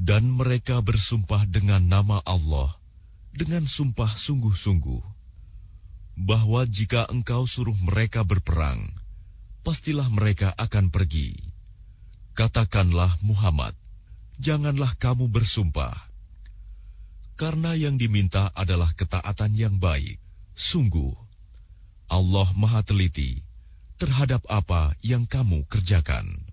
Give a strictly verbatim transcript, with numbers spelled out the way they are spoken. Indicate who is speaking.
Speaker 1: Dan mereka bersumpah dengan nama Allah, dengan sumpah sungguh-sungguh, bahwa jika engkau suruh mereka berperang, pastilah mereka akan pergi. Katakanlah Muhammad, janganlah kamu bersumpah, karena yang diminta adalah ketaatan yang baik. Sungguh, Allah Maha Teliti terhadap apa yang kamu kerjakan.